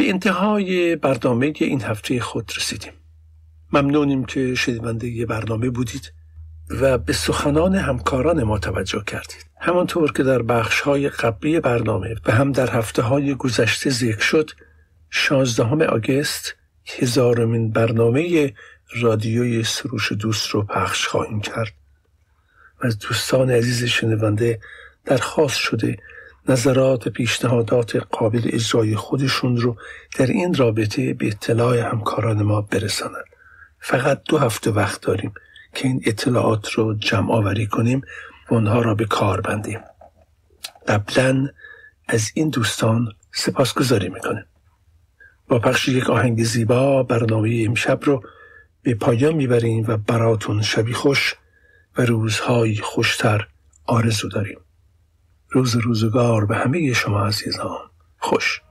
به انتهای برنامه این هفته خود رسیدیم. ممنونیم که شنونده برنامه بودید و به سخنان همکاران ما توجه کردید. همانطور که در بخش‌های قبلی برنامه و هم در هفته‌های گذشته ذکر شد، 16 آگوست 1000مین برنامه رادیوی سروش دوست رو پخش خواهیم کرد و از دوستان عزیز شنونده درخواست شده نظرات و پیشنهادات قابل اجرای خودشون رو در این رابطه به اطلاع همکاران ما برسانند. فقط 2 هفته وقت داریم که این اطلاعات رو جمع آوری کنیم و اونها را به کار بندیم. قبلا از این دوستان سپاسگزاری میکنیم. با پخش یک آهنگ زیبا برنامه امشب رو به پایان میبریم و براتون شبی خوش و روزهای خوشتر آرزو داریم. روزگار به همه شما عزیزان خوش.